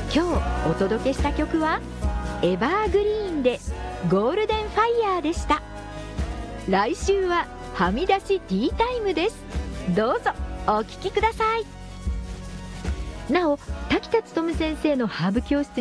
今日お届けした曲はエバーグリーンでゴールデンファイヤーでした。来週ははみ出しティータイムです。どうぞお聴きください。なお、滝田勉先生のハーブ教室